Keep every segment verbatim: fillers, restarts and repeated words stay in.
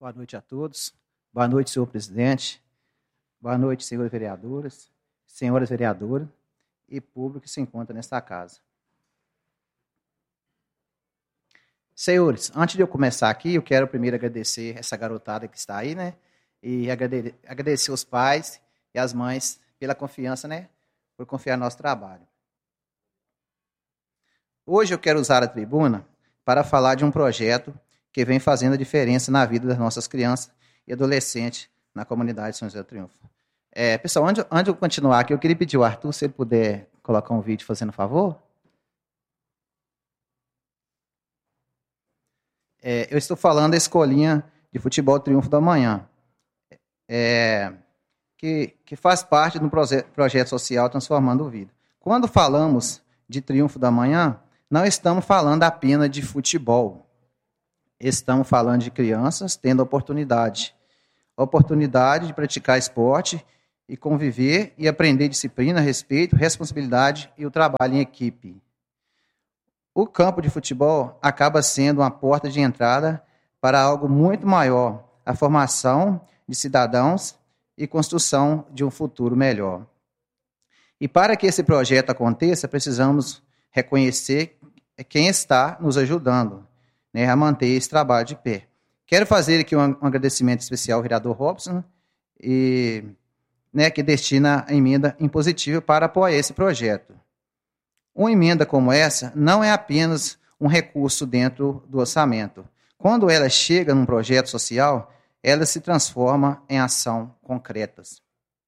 Boa noite a todos. Boa noite, senhor presidente. Boa noite, senhores vereadores, senhoras vereadoras e público que se encontra nesta casa. Senhores, antes de eu começar aqui, eu quero primeiro agradecer essa garotada que está aí, né? E agradecer os pais e as mães pela confiança, né? Por confiar no nosso trabalho. Hoje eu quero usar a tribuna para falar de um projeto que vem fazendo a diferença na vida das nossas crianças e adolescentes na comunidade de São José do Triunfo. É, pessoal, antes, antes de eu continuar aqui, eu queria pedir ao Arthur, se ele puder colocar um vídeo fazendo favor. É, eu estou falando da escolinha de futebol Triunfo da Manhã, é, que, que faz parte do proje- projeto social Transformando Vida. Quando falamos de Triunfo da Manhã, não estamos falando apenas de futebol. Estamos falando de crianças tendo oportunidade. Oportunidade de praticar esporte e conviver e aprender disciplina, respeito, responsabilidade e o trabalho em equipe. O campo de futebol acaba sendo uma porta de entrada para algo muito maior, a formação de cidadãos e construção de um futuro melhor. E para que esse projeto aconteça, precisamos reconhecer quem está nos ajudando, né, a manter esse trabalho de pé. Quero fazer aqui um, um agradecimento especial ao vereador Robson, e, né, que destina a emenda impositiva para apoiar esse projeto. Uma emenda como essa não é apenas um recurso dentro do orçamento. Quando ela chega num projeto social, ela se transforma em ação concretas.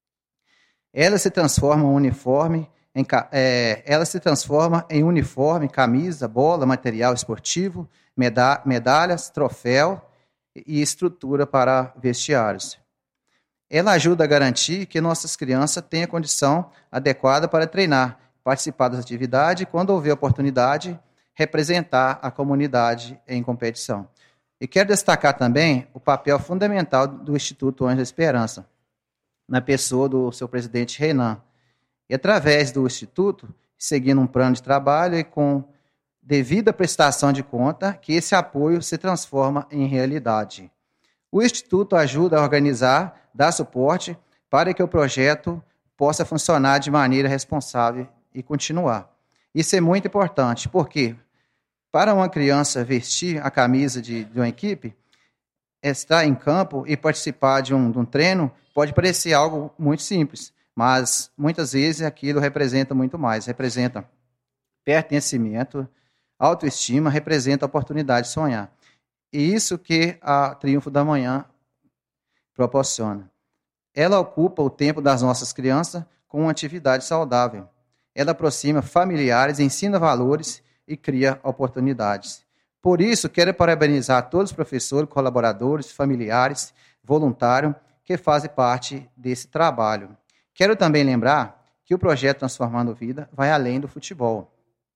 Ela se transforma em uniforme, em, é, ela se transforma em uniforme, camisa, bola, material esportivo, meda- medalhas, troféu e estrutura para vestiários. Ela ajuda a garantir que nossas crianças tenham condição adequada para treinar, participar das atividades e, quando houver oportunidade, representar a comunidade em competição. E quero destacar também o papel fundamental do Instituto Anjos da Esperança, na pessoa do seu presidente Renan. E através do Instituto, seguindo um plano de trabalho e com devida prestação de conta, que esse apoio se transforma em realidade. O Instituto ajuda a organizar, dar suporte para que o projeto possa funcionar de maneira responsável e continuar. Isso é muito importante, porque para uma criança vestir a camisa de, de uma equipe, estar em campo e participar de um, de um treino pode parecer algo muito simples, mas muitas vezes aquilo representa muito mais, representa pertencimento, autoestima, representa a oportunidade de sonhar. E isso que a Triunfo da Manhã proporciona. Ela ocupa o tempo das nossas crianças com uma atividade saudável. Ela aproxima familiares, ensina valores e cria oportunidades. Por isso, quero parabenizar todos os professores, colaboradores, familiares, voluntários que fazem parte desse trabalho. Quero também lembrar que o projeto Transformando Vida vai além do futebol.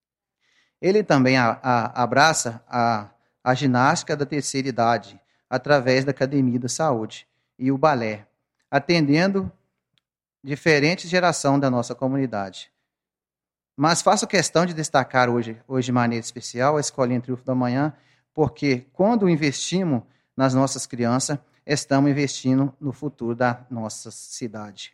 Ele também a, a, abraça a, a ginástica da terceira idade, através da Academia da Saúde, e o balé, atendendo diferentes gerações da nossa comunidade. Mas faço questão de destacar hoje, hoje de maneira especial, a Escolinha Triunfo da Manhã, porque quando investimos nas nossas crianças, estamos investindo no futuro da nossa cidade.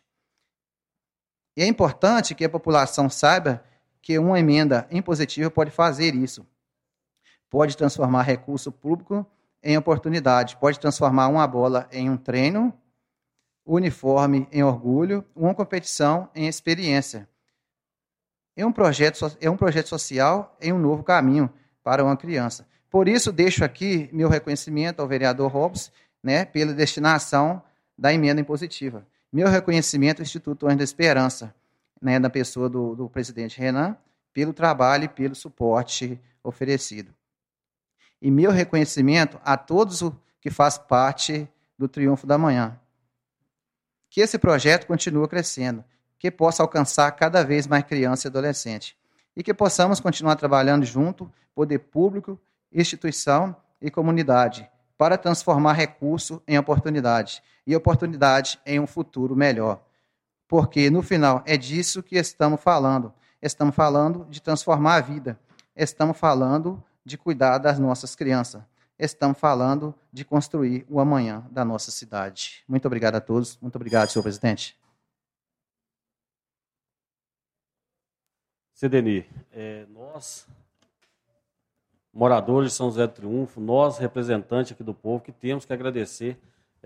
E é importante que a população saiba que uma emenda impositiva pode fazer isso. Pode transformar recurso público em oportunidade, pode transformar uma bola em um treino, uniforme em orgulho, uma competição em experiência. É um projeto, é um projeto social em um novo caminho para uma criança. Por isso, deixo aqui meu reconhecimento ao vereador Robson, né, pela destinação da emenda impositiva. Meu reconhecimento ao Instituto Anjos da Esperança, né, da pessoa do, do presidente Renan, pelo trabalho e pelo suporte oferecido. E meu reconhecimento a todos os que fazem parte do Triunfo da Manhã. Que esse projeto continue crescendo, que possa alcançar cada vez mais criança e adolescente, e que possamos continuar trabalhando junto, poder público, instituição e comunidade, para transformar recurso em oportunidade, e oportunidade em um futuro melhor. Porque, no final, é disso que estamos falando. Estamos falando de transformar a vida. Estamos falando de cuidar das nossas crianças. estamos falando de construir o amanhã da nossa cidade. Muito obrigado a todos. Muito obrigado, senhor presidente. Cideni, é, nós, moradores de São José do Triunfo, nós, representantes aqui do povo, que temos que agradecer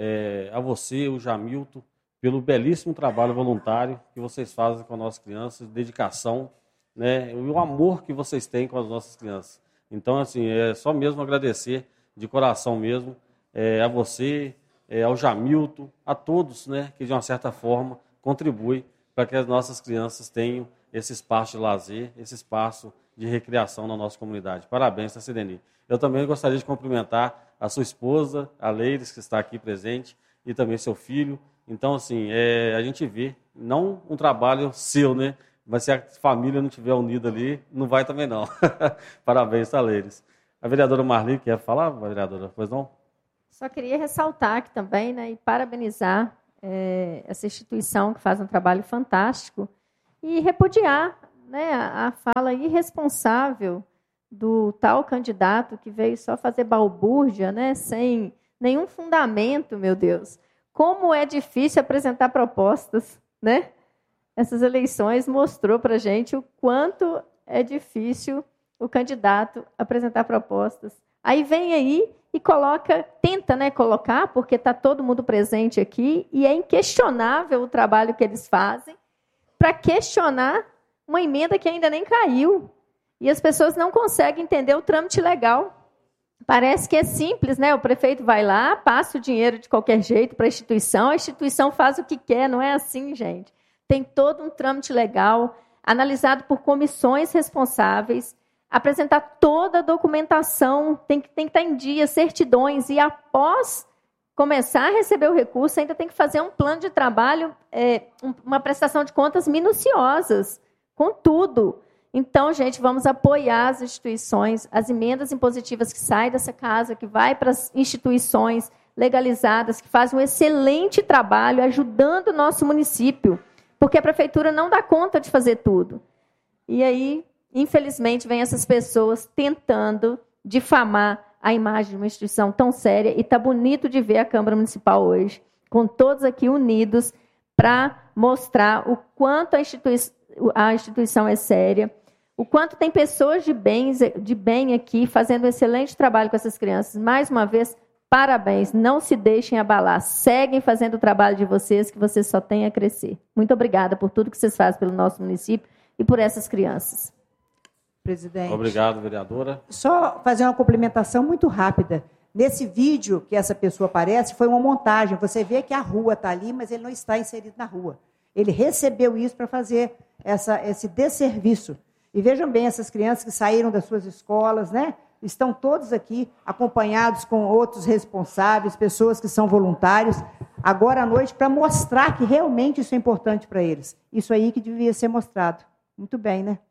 é, a você, o Jamilton, pelo belíssimo trabalho voluntário que vocês fazem com as nossas crianças, dedicação, né, e o amor que vocês têm com as nossas crianças. Então, assim, é só mesmo agradecer, de coração mesmo, é, a você, é, ao Jamilton, a todos, né, que de uma certa forma contribuem para que as nossas crianças tenham esse espaço de lazer, esse espaço de recreação na nossa comunidade. Parabéns, tá, Cideni? Eu também gostaria de cumprimentar a sua esposa, a Leiris, que está aqui presente, e também seu filho. Então, assim, é, a gente vê, não um trabalho seu, né? Mas se a família não estiver unida ali, não vai também não. Parabéns, tá, Leiris? A vereadora Marli quer falar, vereadora? Pois não? Só queria ressaltar aqui também, né, e parabenizar é, essa instituição que faz um trabalho fantástico e repudiar, né, a, a fala irresponsável do tal candidato que veio só fazer balbúrdia, né, sem nenhum fundamento, meu Deus. Como é difícil apresentar propostas, né? Essas eleições mostrou para a gente o quanto é difícil o candidato apresentar propostas. Aí vem aí e coloca, tenta, né, colocar, porque está todo mundo presente aqui, e é inquestionável o trabalho que eles fazem, para questionar uma emenda que ainda nem caiu. E as pessoas não conseguem entender o trâmite legal. Parece que é simples, né? O prefeito vai lá, passa o dinheiro de qualquer jeito para a instituição, a instituição faz o que quer, não é assim, gente. Tem todo um trâmite legal, analisado por comissões responsáveis, apresentar toda a documentação, tem que, tem que estar em dia, certidões, e após começar a receber o recurso, ainda tem que fazer um plano de trabalho, é, uma prestação de contas minuciosas, com tudo. Então, gente, vamos apoiar as instituições, as emendas impositivas que saem dessa casa, que vai para as instituições legalizadas, que fazem um excelente trabalho ajudando o nosso município, porque a prefeitura não dá conta de fazer tudo. E aí, infelizmente, vem essas pessoas tentando difamar a imagem de uma instituição tão séria, e está bonito de ver a Câmara Municipal hoje, com todos aqui unidos, para mostrar o quanto a, institui a instituição é séria, o quanto tem pessoas de, bens, de bem aqui, fazendo um excelente trabalho com essas crianças. Mais uma vez, parabéns, não se deixem abalar, seguem fazendo o trabalho de vocês, que vocês só têm a crescer. Muito obrigada por tudo que vocês fazem pelo nosso município e por essas crianças. Presidente. Obrigado, vereadora. Só fazer uma complementação muito rápida. Nesse vídeo que essa pessoa aparece, foi uma montagem. Você vê que a rua está ali, mas ele não está inserido na rua. Ele recebeu isso para fazer essa, esse desserviço. E vejam bem, essas crianças que saíram das suas escolas, né? Estão todos aqui acompanhados com outros responsáveis, pessoas que são voluntários, agora à noite, para mostrar que realmente isso é importante para eles. Isso aí que devia ser mostrado. Muito bem, né?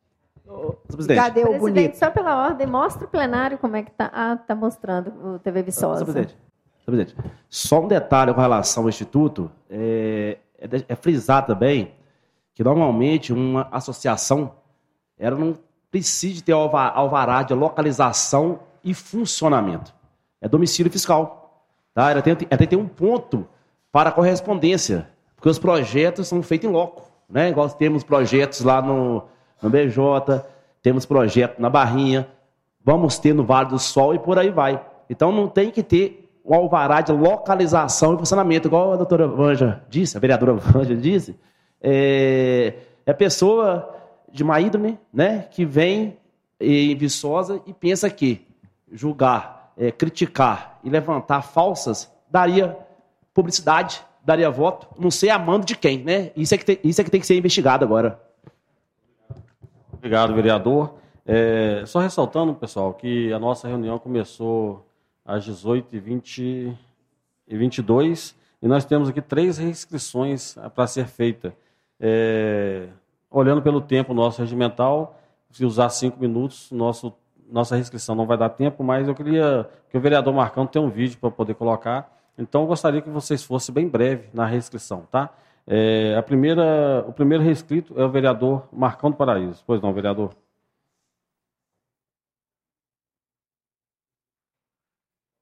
Cadê o bonito? Só pela ordem, mostra o plenário como é que está. Ah, está mostrando o T V Viçosa. Presidente, presidente, só um detalhe com relação ao Instituto, é, é, é frisar também que normalmente uma associação ela não precisa ter alvará de localização e funcionamento. É domicílio fiscal. Tá? Ela, tem, ela tem que ter um ponto para correspondência, porque os projetos são feitos em loco. Né? Igual temos projetos lá no, no B J, temos projeto na Barrinha, vamos ter no Vale do Sol e por aí vai. Então não tem que ter o alvará de localização e funcionamento, igual a doutora Vanja disse, a vereadora Vanja disse, é, é pessoa de má índole, né, que vem em Viçosa e pensa que julgar, é, criticar e levantar falsas daria publicidade, daria voto, não sei a mando de quem, né? Isso é que tem, isso é que, tem que ser investigado agora. Obrigado, vereador. É, só ressaltando, pessoal, que a nossa reunião começou às dezoito e vinte e vinte e dois e nós temos aqui três restrições para ser feita. É, olhando pelo tempo nosso regimental, se usar cinco minutos, nosso, nossa restrição não vai dar tempo, mas eu queria que o vereador Marcão tenha um vídeo para poder colocar. Então, eu gostaria que vocês fossem bem breve na restrição, tá? É, a primeira, o primeiro restrito é o vereador Marcão do Paraíso. Pois não, vereador?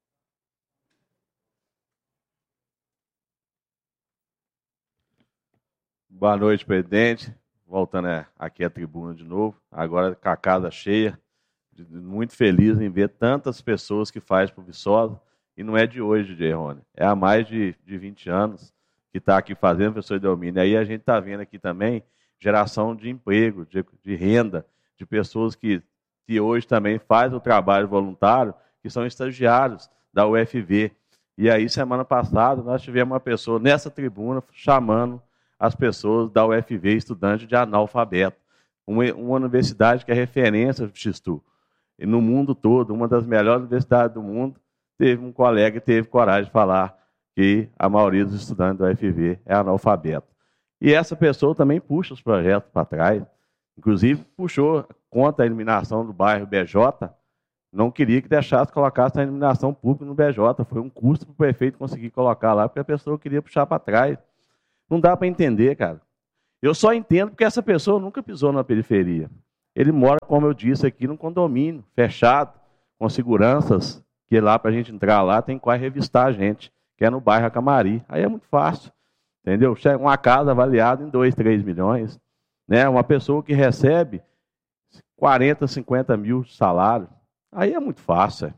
Boa noite, presidente. Voltando aqui à tribuna de novo, agora com a casa cheia, muito feliz em ver tantas pessoas que fazem por Viçosa, e não é de hoje, D J Rony, é há mais de, de vinte anos que está aqui fazendo, professor Edelmino. Aí a gente está vendo aqui também geração de emprego, de, de renda, de pessoas que, que hoje também fazem o trabalho voluntário, que são estagiários da U F V. E aí, semana passada, nós tivemos uma pessoa nessa tribuna chamando as pessoas da U F V, estudante de analfabeto. Uma, uma universidade que é referência, Xistu, e no mundo todo, uma das melhores universidades do mundo. Teve um colega que teve coragem de falar que a maioria dos estudantes da U F V é analfabeto. E essa pessoa também puxa os projetos para trás. Inclusive, puxou contra a eliminação do bairro B J, não queria que deixasse colocar essa iluminação pública no B J. Foi um custo para o prefeito conseguir colocar lá, porque a pessoa queria puxar para trás. Não dá para entender, cara. Eu só entendo porque essa pessoa nunca pisou na periferia. Ele mora, como eu disse, aqui num condomínio, fechado, com seguranças, que lá para a gente entrar lá tem que quase revistar a gente, que é no bairro Acamari. Aí é muito fácil, entendeu? Chega uma casa avaliada em dois, três milhões, né? Uma pessoa que recebe quarenta, cinquenta mil de salário, aí é muito fácil,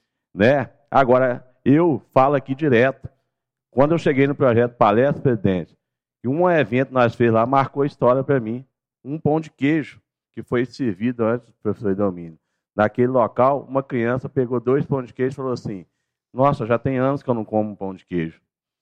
né? Agora, eu falo aqui direto. Quando eu cheguei no projeto Palestra, presidente, e um evento que nós fez lá marcou a história para mim. Um pão de queijo que foi servido antes do professor Edelmino. Naquele local, uma criança pegou dois pão de queijo e falou assim: nossa, já tem anos que eu não como pão de queijo.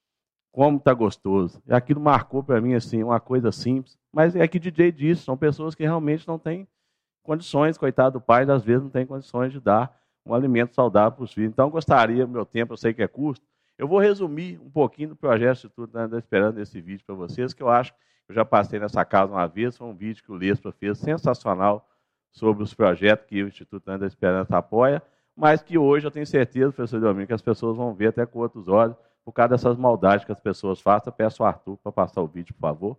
Como está gostoso. E aquilo marcou para mim assim, uma coisa simples. Mas é que D J disse, são pessoas que realmente não têm condições, coitado do pai, às vezes não tem condições de dar um alimento saudável para os filhos. Então, eu gostaria, meu tempo, eu sei que é curto, eu vou resumir um pouquinho do projeto Instituto Ana Esperança esse vídeo para vocês, que eu acho que eu já passei nessa casa uma vez, foi um vídeo que o Lespa fez, sensacional, sobre os projetos que o Instituto Ana Esperança apoia, mas que hoje eu tenho certeza, professor Edelmino, que as pessoas vão ver até com outros olhos, por causa dessas maldades que as pessoas fazem. Peço ao Arthur para passar o vídeo, por favor.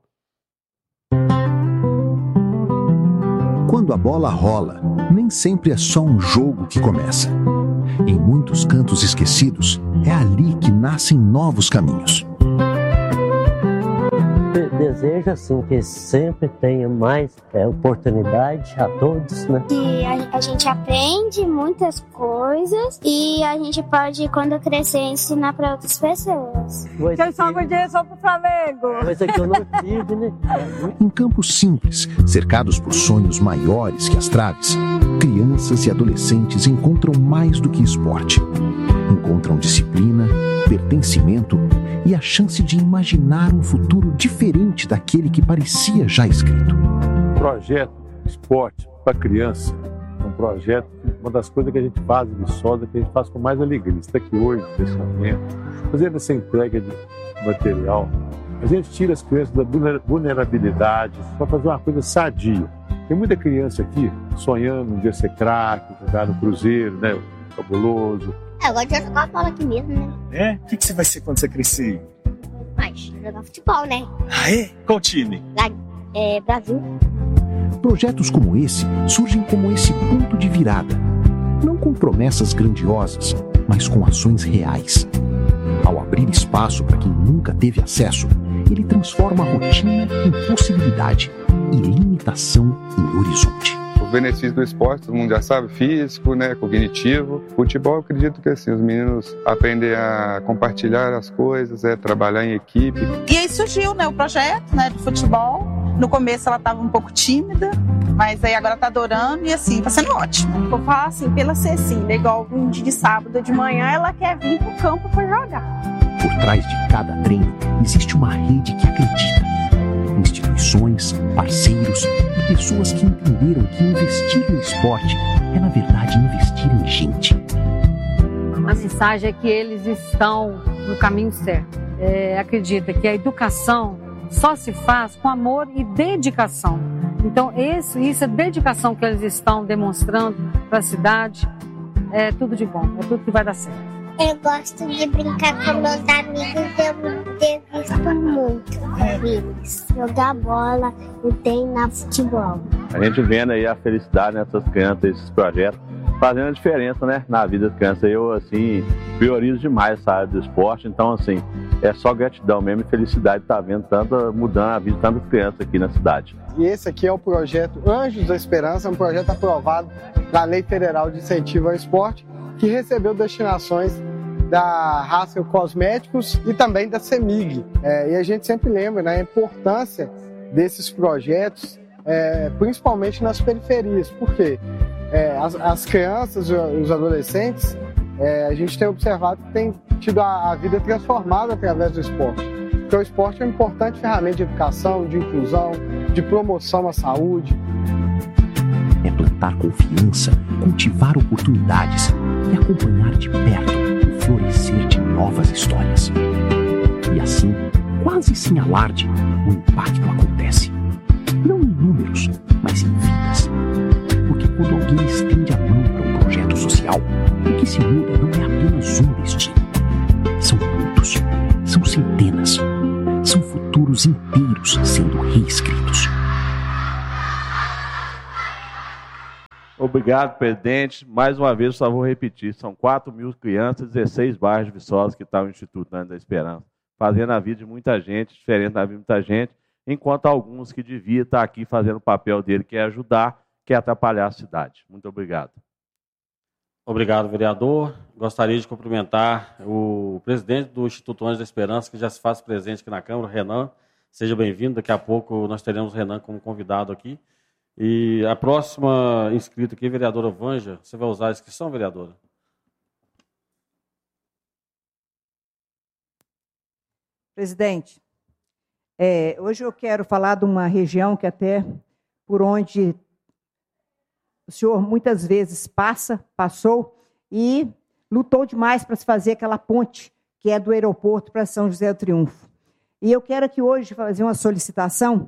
Quando a bola rola, nem sempre é só um jogo que começa. Em muitos cantos esquecidos, é ali que nascem novos caminhos. Desejo assim que sempre tenha mais é, oportunidade a todos, né? E a, a gente aprende muitas coisas e a gente pode, quando crescer, ensinar para outras pessoas. Quem sabe o dia só pro Flamengo. Coisa que eu não tive, né? Em campos simples, cercados por sonhos maiores que as traves, crianças e adolescentes encontram mais do que esporte. Encontram disciplina, pertencimento e a chance de imaginar um futuro diferente daquele que parecia já escrito. Projeto Esporte para Criança é um projeto, uma das coisas que a gente faz em Viçosa, que a gente faz com mais alegria. Está aqui hoje, nesse momento, fazendo essa entrega de material. A gente tira as crianças da vulnerabilidade para fazer uma coisa sadia. Tem muita criança aqui sonhando um dia ser craque, jogar no Cruzeiro, né? Fabuloso. É, eu gosto de jogar bola aqui mesmo, né? É? O que, que você vai ser quando você crescer? Mas, jogar futebol, né? Ah, é? Qual time? Lá, é, Brasil. Projetos como esse surgem como esse ponto de virada. Não com promessas grandiosas, mas com ações reais. Ao abrir espaço para quem nunca teve acesso, ele transforma a rotina em possibilidade e limitação em horizonte. Os benefícios do esporte, todo mundo já sabe, físico, né, cognitivo. Futebol, eu acredito que assim, os meninos aprendem a compartilhar as coisas, é, trabalhar em equipe. E aí surgiu, né, o projeto, né, de futebol. No começo ela estava um pouco tímida, mas aí agora está adorando e assim, está sendo ótimo. Vou falar assim, pela Cecília, igual um dia de sábado de manhã, ela quer vir pro campo para jogar. Por trás de cada treino existe uma rede que acredita. Instituições, parceiros e pessoas que entenderam que investir no esporte é, na verdade, investir em gente. A mensagem é que eles estão no caminho certo. É, acredita que a educação só se faz com amor e dedicação. Então, isso, isso é dedicação que eles estão demonstrando para a cidade. É tudo de bom, é tudo que vai dar certo. Eu gosto de brincar com meus amigos, eu tenho visto muito eles jogar bola e treinar futebol. A gente vendo aí a felicidade nessas crianças, esses projetos, fazendo a diferença, né, na vida das crianças. Eu, assim, priorizo demais essa área do esporte, então, assim, é só gratidão mesmo e felicidade de estar vendo tanta, mudando a vida de tantas crianças aqui na cidade. E esse aqui é o projeto Anjos da Esperança, um projeto aprovado na Lei Federal de Incentivo ao Esporte, que recebeu destinações da Haskell Cosméticos e também da CEMIG. É, e a gente sempre lembra, né, a importância desses projetos, é, principalmente nas periferias. Por quê? É, as, as crianças e os adolescentes, é, a gente tem observado que tem tido a, a vida transformada através do esporte. Porque o esporte é uma importante ferramenta de educação, de inclusão, de promoção à saúde. É plantar confiança, cultivar oportunidades e acompanhar de perto o florescer de novas histórias. E assim, quase sem alarde, o impacto acontece. Não em números, mas em vidas. Porque quando alguém estende a mão para um projeto social, o que se muda não é apenas um destino. São muitos, são centenas, são futuros inteiros sendo reescritos. Obrigado, presidente. Mais uma vez, só vou repetir, são quatro mil crianças, dezesseis bairros de Viçosa que estão no Instituto Anjos da Esperança, fazendo a vida de muita gente, diferente da vida de muita gente, enquanto alguns que deviam estar aqui fazendo o papel dele, que é ajudar, que é atrapalhar a cidade. Muito obrigado. Obrigado, vereador. Gostaria de cumprimentar o presidente do Instituto Anjos da Esperança, que já se faz presente aqui na Câmara, o Renan. Seja bem-vindo. Daqui a pouco nós teremos o Renan como convidado aqui. E a próxima inscrita aqui, vereadora Vanja, você vai usar a inscrição, vereadora? Presidente, é, hoje eu quero falar de uma região que até por onde o senhor muitas vezes passa, passou e lutou demais para se fazer aquela ponte que é do aeroporto para São José do Triunfo. E eu quero aqui hoje fazer uma solicitação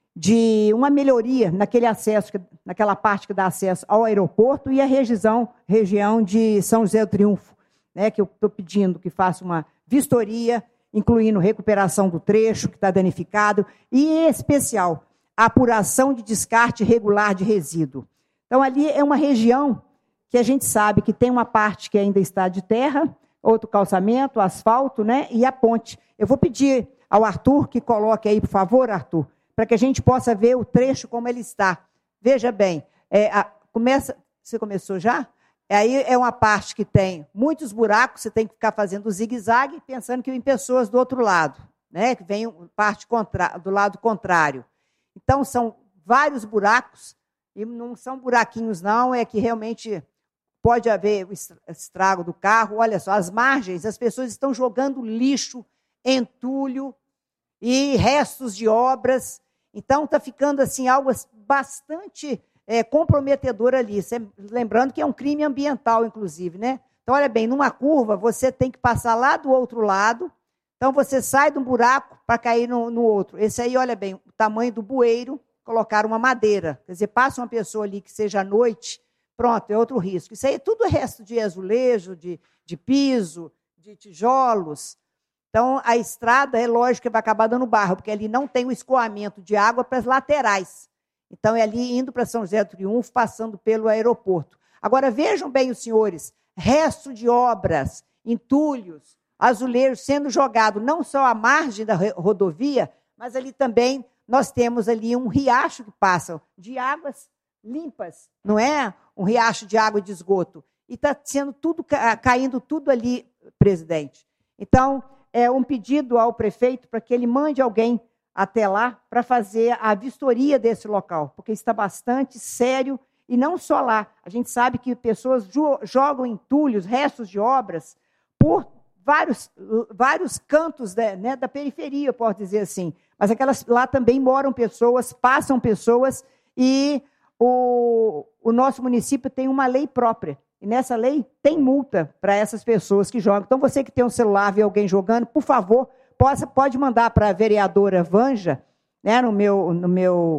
de uma melhoria naquele acesso, naquela parte que dá acesso ao aeroporto e a região, região de São José do Triunfo, né, que eu estou pedindo que faça uma vistoria, incluindo recuperação do trecho que está danificado e, em especial, a apuração de descarte regular de resíduo. Então, ali é uma região que a gente sabe que tem uma parte que ainda está de terra, outro calçamento, asfalto, né, e a ponte. Eu vou pedir ao Arthur que coloque aí, por favor, Arthur, para que a gente possa ver o trecho como ele está. Veja bem, é, a, começa, você começou já? Aí é uma parte que tem muitos buracos, você tem que ficar fazendo zigue-zague, pensando que vem pessoas do outro lado, né, que vem parte contra, do lado contrário. Então, são vários buracos, e não são buraquinhos não, é que realmente pode haver o estrago do carro. Olha só, as margens, as pessoas estão jogando lixo, entulho e restos de obras. Então, está ficando assim, algo bastante é, comprometedor ali. Lembrando que é um crime ambiental, inclusive, né? Então, olha bem, numa curva, você tem que passar lá do outro lado. Então, você sai de um buraco para cair no, no outro. Esse aí, olha bem, o tamanho do bueiro, colocar uma madeira. Quer dizer, passa uma pessoa ali que seja à noite, pronto, é outro risco. Isso aí tudo é resto de azulejo, de, de piso, de tijolos. Então, a estrada, é lógico que vai acabar dando barro, porque ali não tem o escoamento de água para as laterais. Então, é ali indo para São José do Triunfo, passando pelo aeroporto. Agora, vejam bem os senhores, resto de obras, entulhos, azulejos sendo jogado não só à margem da rodovia, mas ali também nós temos ali um riacho que passa de águas limpas, não é um riacho de água de esgoto. E está sendo tudo, caindo tudo ali, presidente. Então, é um pedido ao prefeito para que ele mande alguém até lá para fazer a vistoria desse local, porque está bastante sério, e não só lá. A gente sabe que pessoas jogam entulhos, restos de obras, por vários, vários cantos da, né, da periferia, eu posso dizer assim. Mas aquelas, lá também moram pessoas, passam pessoas, e o, o nosso município tem uma lei própria. E nessa lei tem multa para essas pessoas que jogam. Então, você que tem um celular, vê alguém jogando, por favor, possa, pode mandar para a vereadora Vanja, né, no meu, no meu,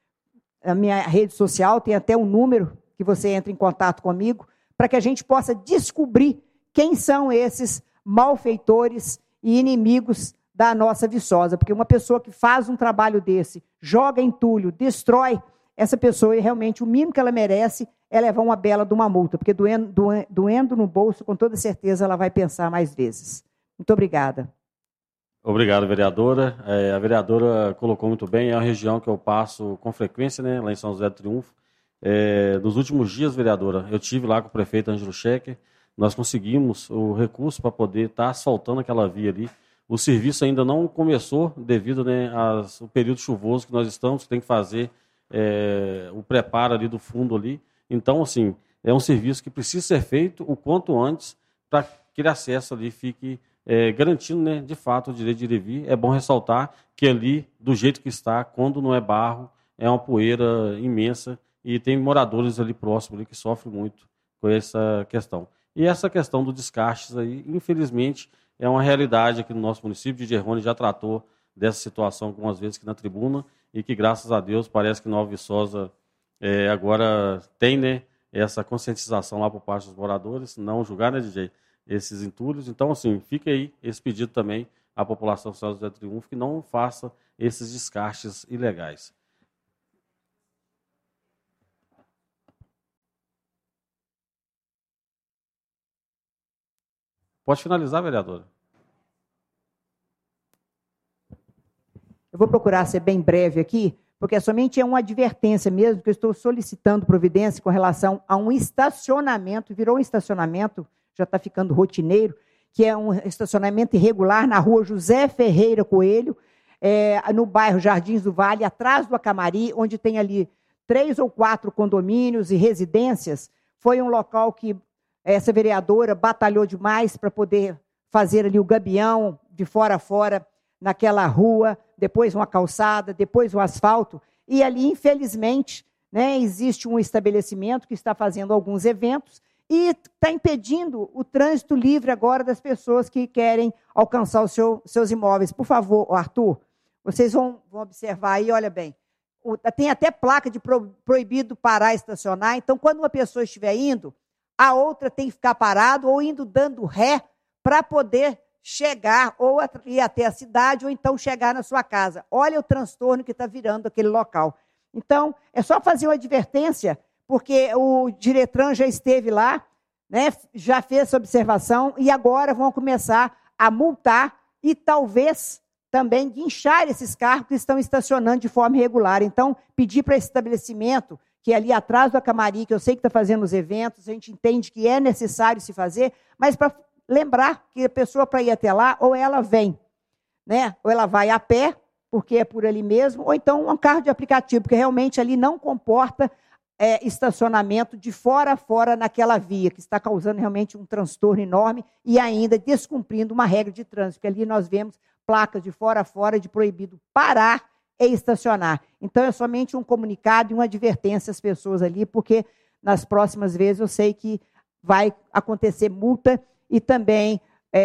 na minha rede social, tem até um número que você entra em contato comigo, para que a gente possa descobrir quem são esses malfeitores e inimigos da nossa Viçosa. Porque uma pessoa que faz um trabalho desse, joga entulho, destrói, essa pessoa, realmente, o mínimo que ela merece é levar uma bela de uma multa, porque doendo, doendo, doendo no bolso, com toda certeza, ela vai pensar mais vezes. Muito obrigada. Obrigado, vereadora. É, a vereadora colocou muito bem, é uma região que eu passo com frequência, né, lá em São José do Triunfo. É, nos últimos dias, vereadora, eu tive lá com o prefeito Ângelo Schecker, nós conseguimos o recurso para poder estar tá asfaltando aquela via ali. O serviço ainda não começou devido, né, às, ao período chuvoso que nós estamos, que tem que fazer é, o preparo ali do fundo ali. Então, assim, é um serviço que precisa ser feito o quanto antes para que aquele acesso ali fique é, garantindo, né, de fato, o direito de ir e vir. É bom ressaltar que ali, do jeito que está, quando não é barro, é uma poeira imensa e tem moradores ali próximos ali que sofrem muito com essa questão. E essa questão do descastes aí, infelizmente, é uma realidade aqui no nosso município. O Gerrone já tratou dessa situação algumas vezes aqui na tribuna e que, graças a Deus, parece que Nova Viçosa é, agora tem, né, essa conscientização lá por parte dos moradores, não julgar, né, D J, esses entulhos. Então, assim, fica aí esse pedido também à população de São José do Triunfo que não faça esses descastes ilegais. Pode finalizar, vereadora. Eu vou procurar ser bem breve aqui, porque somente é uma advertência mesmo, que eu estou solicitando providência com relação a um estacionamento, virou um estacionamento, já está ficando rotineiro, que é um estacionamento irregular na rua José Ferreira Coelho, é, no bairro Jardins do Vale, atrás do Acamari, onde tem ali três ou quatro condomínios e residências. Foi um local que essa vereadora batalhou demais para poder fazer ali o gabião de fora a fora naquela rua, depois uma calçada, depois um asfalto, e ali, infelizmente, né, existe um estabelecimento que está fazendo alguns eventos e está impedindo o trânsito livre agora das pessoas que querem alcançar os seu, seus imóveis. Por favor, Arthur, vocês vão, vão observar aí, olha bem, o, tem até placa de pro, proibido parar e estacionar, então quando uma pessoa estiver indo, a outra tem que ficar parado ou indo dando ré para poder chegar ou ir até a cidade ou então chegar na sua casa. Olha o transtorno que está virando aquele local. Então, é só fazer uma advertência, porque o Diretran já esteve lá, né, já fez essa observação e agora vão começar a multar e talvez também guinchar esses carros que estão estacionando de forma irregular. Então, pedir para esse estabelecimento, que é ali atrás do Acamari, que eu sei que está fazendo os eventos, a gente entende que é necessário se fazer, mas para lembrar que a pessoa, para ir até lá, ou ela vem, né? Ou ela vai a pé, porque é por ali mesmo, ou então um carro de aplicativo, porque realmente ali não comporta é, estacionamento de fora a fora naquela via, que está causando realmente um transtorno enorme e ainda descumprindo uma regra de trânsito, porque ali nós vemos placas de fora a fora de proibido parar e estacionar. Então, é somente um comunicado e uma advertência às pessoas ali, porque nas próximas vezes eu sei que vai acontecer multa e também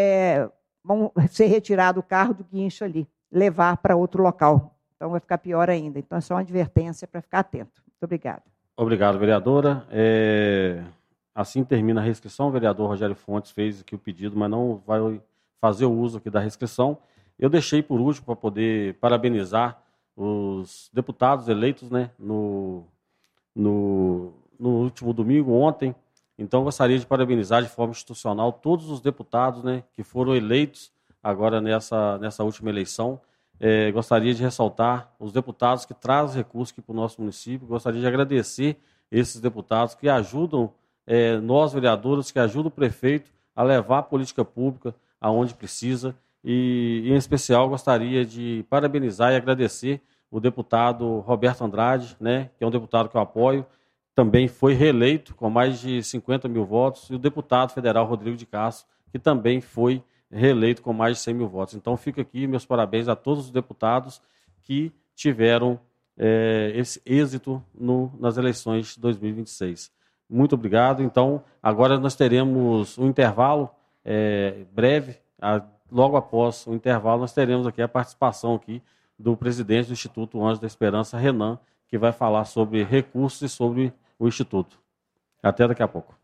é, vão ser retirado o carro do guincho ali, levar para outro local. Então, vai ficar pior ainda. Então, é só uma advertência para ficar atento. Muito obrigado. Obrigado, vereadora. É, assim termina a restrição. O vereador Rogério Fontes fez aqui o pedido, mas não vai fazer o uso aqui da restrição. Eu deixei por último para poder parabenizar os deputados eleitos, né, no, no, no último domingo, ontem. Então, gostaria de parabenizar de forma institucional todos os deputados, né, que foram eleitos agora nessa, nessa última eleição. É, gostaria de ressaltar os deputados que trazem recursos aqui para o nosso município. Gostaria de agradecer esses deputados que ajudam é, nós, vereadores, que ajudam o prefeito a levar a política pública aonde precisa. E, em especial, gostaria de parabenizar e agradecer o deputado Roberto Andrade, né, que é um deputado que eu apoio, também foi reeleito com mais de cinquenta mil votos, e o deputado federal Rodrigo de Castro, que também foi reeleito com mais de cem mil votos. Então, fica aqui meus parabéns a todos os deputados que tiveram é, esse êxito no, nas eleições de dois mil e vinte e seis. Muito obrigado. Então, agora nós teremos um intervalo é, breve, a logo após o intervalo, nós teremos aqui a participação aqui do presidente do Instituto Anjos da Esperança, Renan, que vai falar sobre recursos e sobre o Instituto. Até daqui a pouco.